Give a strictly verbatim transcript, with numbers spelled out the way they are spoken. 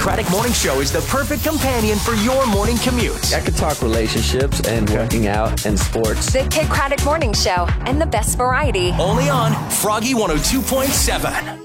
Craddock Morning Show is the perfect companion for your morning commute. I could talk relationships and working out and sports. The Kid Craddock Morning Show and the best variety. Only on Froggy one oh two point seven.